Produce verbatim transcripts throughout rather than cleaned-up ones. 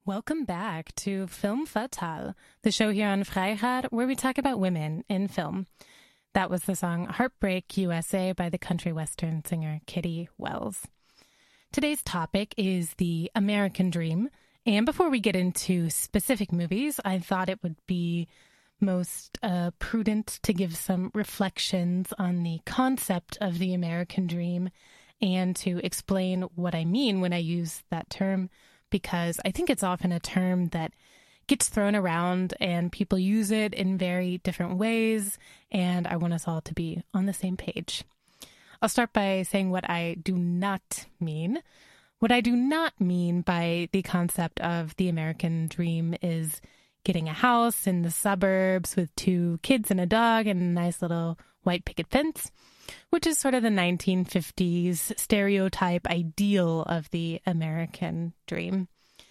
Welcome back to Film Fatale, the show here on Freirad where we talk about women in film. That was the song Heartbreak U S A by the country western singer Kitty Wells. Today's topic is the American Dream, and before we get into specific movies, I thought it would be most uh, prudent to give some reflections on the concept of the American Dream and to explain what I mean when I use that term, because I think it's often a term that gets thrown around and people use it in very different ways, and I want us all to be on the same page. I'll start by saying what I do not mean. What I do not mean by the concept of the American Dream is getting a house in the suburbs with two kids and a dog and a nice little white picket fence, which is sort of the nineteen fifties stereotype ideal of the American dream.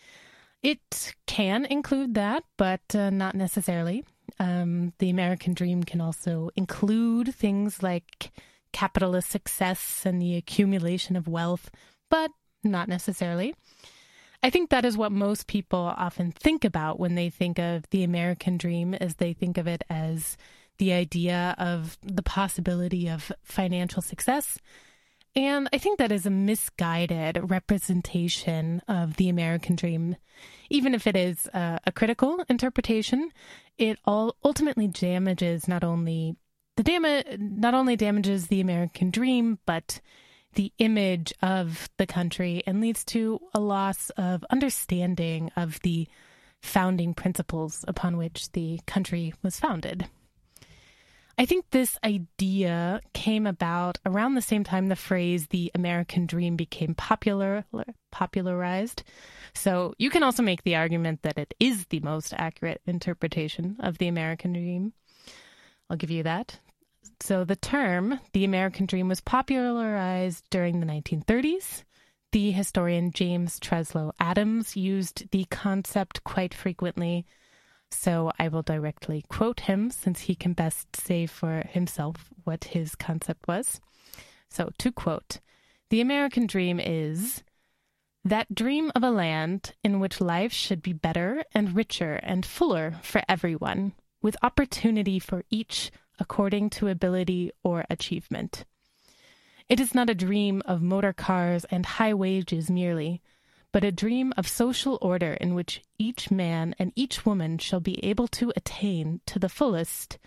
It can include that, but uh, not necessarily. Um, the American dream can also include things like capitalist success and the accumulation of wealth, but not necessarily. I think that is what most people often think about when they think of the American dream, as they think of it as the idea of the possibility of financial success. And I think that is a misguided representation of the American dream. Even if it is a, a critical interpretation, it all ultimately damages not only the dam- not only damages the American dream, but the image of the country, and leads to a loss of understanding of the founding principles upon which the country was founded. I think this idea came about around the same time the phrase the American dream became popular, popularized. So you can also make the argument that it is the most accurate interpretation of the American dream. I'll give you that. So the term, the American dream, was popularized during the nineteen thirties. The historian James Treslow Adams used the concept quite frequently, so I will directly quote him since he can best say for himself what his concept was. So to quote, "The American dream is that dream of a land in which life should be better and richer and fuller for everyone, with opportunity for each according to ability or achievement. It is not a dream of motor cars and high wages merely, but a dream of social order in which each man and each woman shall be able to attain to the fullest,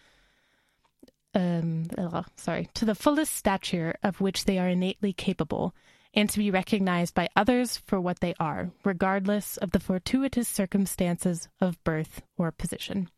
um, oh, sorry, to the fullest stature of which they are innately capable, and to be recognized by others for what they are, regardless of the fortuitous circumstances of birth or position."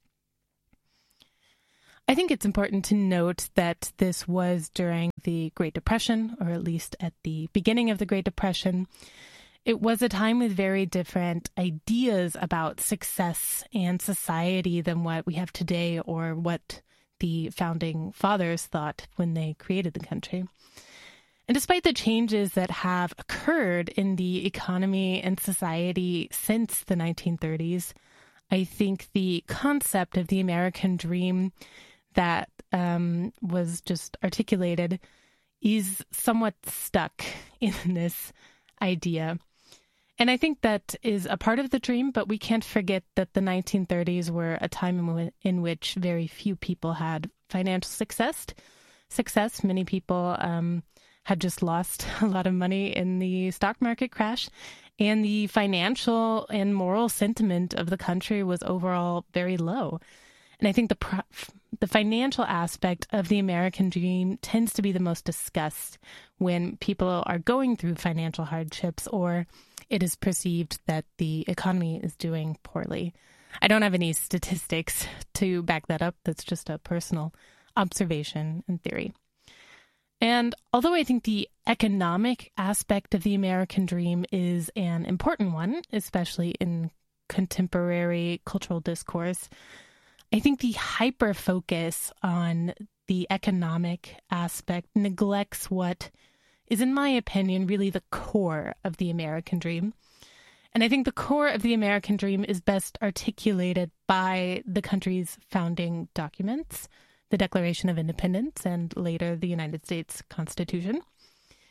I think it's important to note that this was during the Great Depression, or at least at the beginning of the Great Depression. It was a time with very different ideas about success and society than what we have today, or what the founding fathers thought when they created the country. And despite the changes that have occurred in the economy and society since the nineteen thirties, I think the concept of the American dream that um, was just articulated is somewhat stuck in this idea. And I think that is a part of the dream, but we can't forget that the nineteen thirties were a time in, w- in which very few people had financial success. Success. Many people um, had just lost a lot of money in the stock market crash, and the financial and moral sentiment of the country was overall very low. And I think the pro- the financial aspect of the American dream tends to be the most discussed when people are going through financial hardships, or it is perceived that the economy is doing poorly. I don't have any statistics to back that up. That's just a personal observation and theory. And although I think the economic aspect of the American dream is an important one, especially in contemporary cultural discourse, I think the hyper-focus on the economic aspect neglects what is, in my opinion, really the core of the American dream. And I think the core of the American dream is best articulated by the country's founding documents, the Declaration of Independence, and later the United States Constitution.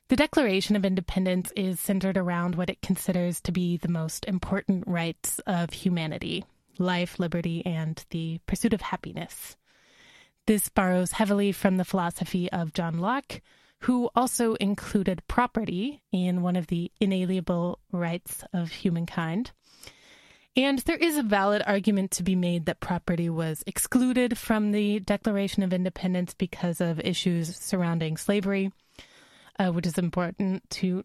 The Declaration of Independence is centered around what it considers to be the most important rights of humanity: life, liberty, and the pursuit of happiness. This borrows heavily from the philosophy of John Locke, who also included property in one of the inalienable rights of humankind. And there is a valid argument to be made that property was excluded from the Declaration of Independence because of issues surrounding slavery, uh, which is important to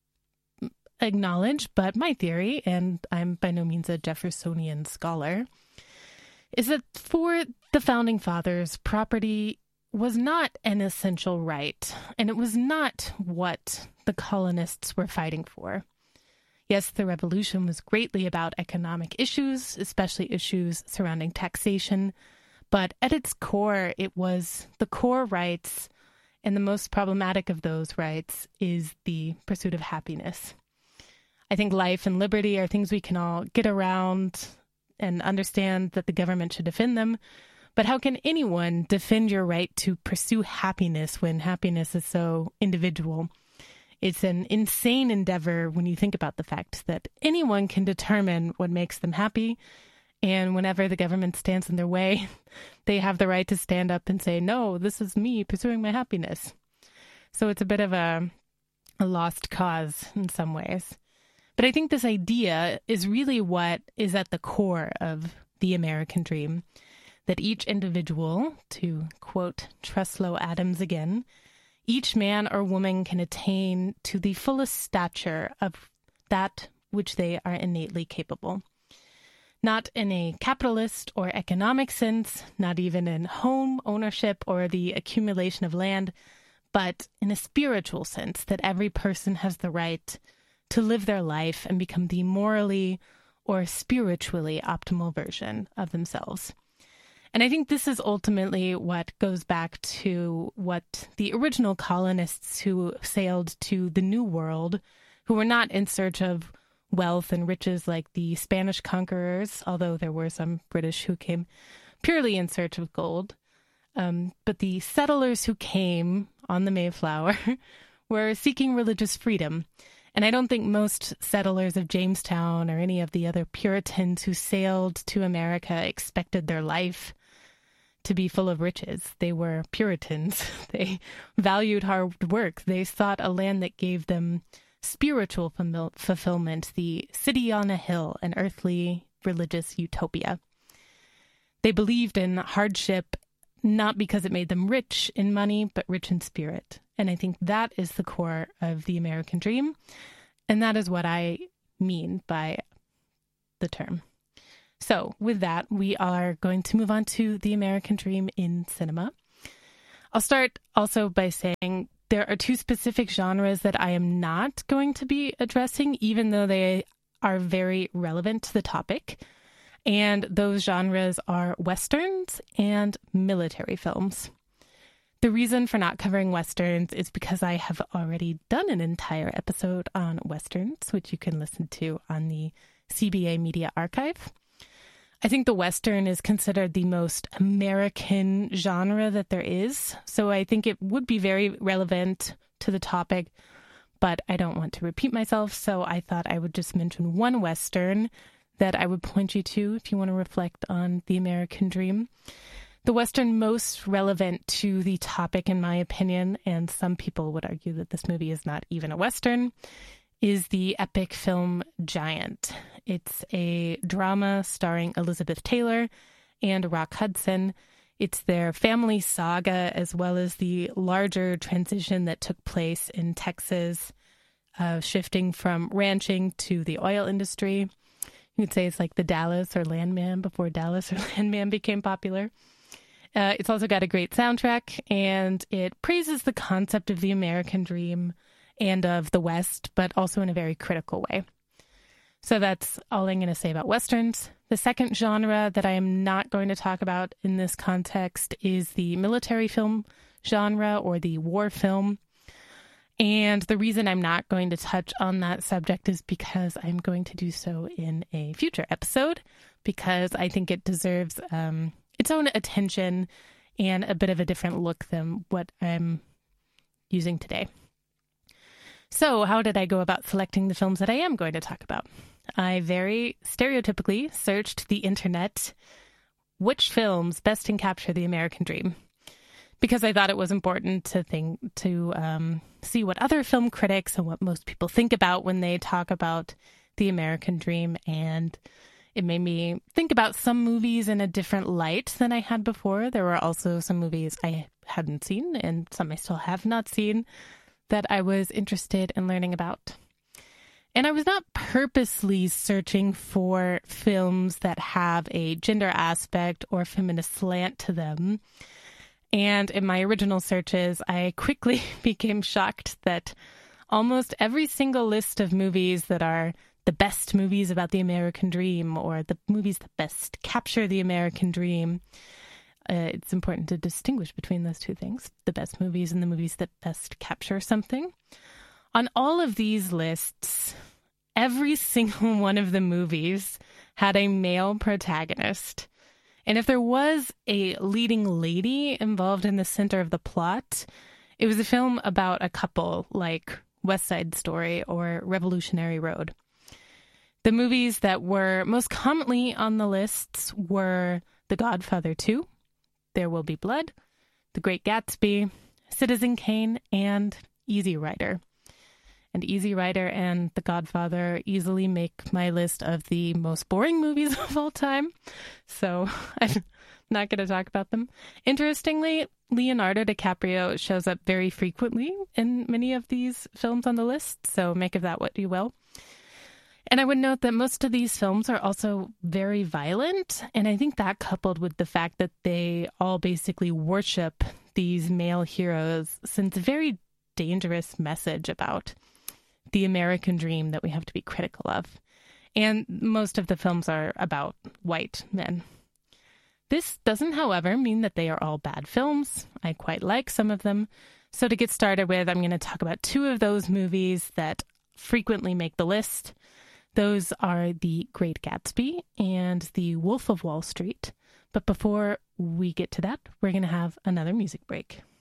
acknowledge. But my theory, and I'm by no means a Jeffersonian scholar, is that for the Founding Fathers, property was not an essential right, and it was not what the colonists were fighting for. Yes, the revolution was greatly about economic issues, especially issues surrounding taxation, but at its core, it was the core rights, and the most problematic of those rights is the pursuit of happiness. I think life and liberty are things we can all get around and understand that the government should defend them, but how can anyone defend your right to pursue happiness when happiness is so individual? It's an insane endeavor when you think about the fact that anyone can determine what makes them happy, and whenever the government stands in their way, they have the right to stand up and say, no, this is me pursuing my happiness. So it's a bit of a, a lost cause in some ways. But I think this idea is really what is at the core of the American dream, that each individual, to quote Truslow Adams again, each man or woman can attain to the fullest stature of that which they are innately capable. Not in a capitalist or economic sense, not even in home ownership or the accumulation of land, but in a spiritual sense, that every person has the right to live their life and become the morally or spiritually optimal version of themselves. And I think this is ultimately what goes back to what the original colonists who sailed to the New World, who were not in search of wealth and riches like the Spanish conquerors, although there were some British who came purely in search of gold. Um, but the settlers who came on the Mayflower were seeking religious freedom. And I don't think most settlers of Jamestown or any of the other Puritans who sailed to America expected their life to be full of riches. They were Puritans. They valued hard work. They sought a land that gave them spiritual fulfillment, the city on a hill, an earthly religious utopia. They believed in hardship not because it made them rich in money, but rich in spirit. And I think that is the core of the American dream. And that is what I mean by the term. So with that, we are going to move on to the American dream in cinema. I'll start also by saying there are two specific genres that I am not going to be addressing, even though they are very relevant to the topic. And those genres are Westerns and military films. The reason for not covering Westerns is because I have already done an entire episode on Westerns, which you can listen to on the C B A Media Archive. I think the Western is considered the most American genre that there is, so I think it would be very relevant to the topic, but I don't want to repeat myself, so I thought I would just mention one Western that I would point you to if you want to reflect on the American dream. The Western most relevant to the topic, in my opinion, and some people would argue that this movie is not even a Western, is the epic film Giant. It's a drama starring Elizabeth Taylor and Rock Hudson. It's their family saga, as well as the larger transition that took place in Texas, uh, shifting from ranching to the oil industry. You could say it's like the Dallas or Landman before Dallas or Landman became popular. Uh, it's also got a great soundtrack, and it praises the concept of the American dream and of the West, but also in a very critical way. So that's all I'm going to say about Westerns. The second genre that I am not going to talk about in this context is the military film genre, or the war film. And the reason I'm not going to touch on that subject is because I'm going to do so in a future episode, because I think it deserves um, its own attention and a bit of a different look than what I'm using today. So how did I go about selecting the films that I am going to talk about? I very stereotypically searched the internet, which films best can capture the American dream, because I thought it was important to think to um, see what other film critics and what most people think about when they talk about the American dream. And it made me think about some movies in a different light than I had before. There were also some movies I hadn't seen and some I still have not seen that I was interested in learning about. And I was not purposely searching for films that have a gender aspect or feminist slant to them. And in my original searches, I quickly became shocked that almost every single list of movies that are the best movies about the American dream or the movies that best capture the American dream, Uh, it's important to distinguish between those two things, the best movies and the movies that best capture something. On all of these lists, every single one of the movies had a male protagonist. And if there was a leading lady involved in the center of the plot, it was a film about a couple like West Side Story or Revolutionary Road. The movies that were most commonly on the lists were The Godfather two, There Will Be Blood, The Great Gatsby, Citizen Kane, and Easy Rider. And Easy Rider and The Godfather easily make my list of the most boring movies of all time, so I'm not going to talk about them. Interestingly, Leonardo DiCaprio shows up very frequently in many of these films on the list, so make of that what you will. And I would note that most of these films are also very violent, and I think that coupled with the fact that they all basically worship these male heroes sends a very dangerous message about the American dream that we have to be critical of. And most of the films are about white men. This doesn't, however, mean that they are all bad films. I quite like some of them. So to get started with, I'm going to talk about two of those movies that frequently make the list. Those are The Great Gatsby and The Wolf of Wall Street. But before we get to that, we're going to have another music break.